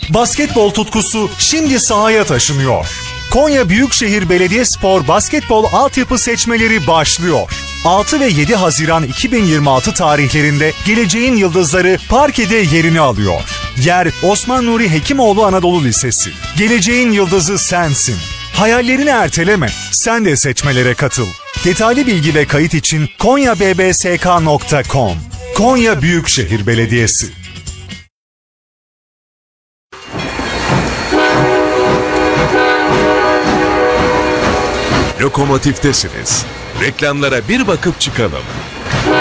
Basketbol tutkusu şimdi sahaya taşınıyor. Konya Büyükşehir Belediyespor Basketbol Altyapı seçmeleri başlıyor. 6 ve 7 Haziran 2026 tarihlerinde geleceğin yıldızları parkede yerini alıyor. Yer Osman Nuri Hekimoğlu Anadolu Lisesi. Geleceğin yıldızı sensin. Hayallerini erteleme, sen de seçmelere katıl. Detaylı bilgi ve kayıt için konyabbsk.com. Konya Büyükşehir Belediyesi. Lokomotiftesiniz. Reklamlara bir bakıp çıkalım.